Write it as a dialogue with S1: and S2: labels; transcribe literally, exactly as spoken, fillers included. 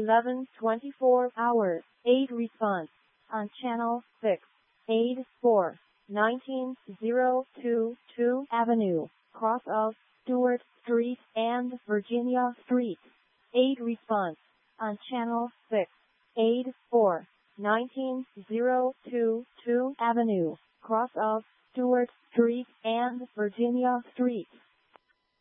S1: eleven twenty-four hours, eight response, on channel six, eight four, nineteen oh two two Avenue, cross of Stewart Street and Virginia Street, eight response, on channel six, eight four, nineteen oh two two Avenue, cross of Stewart Street and Virginia Street.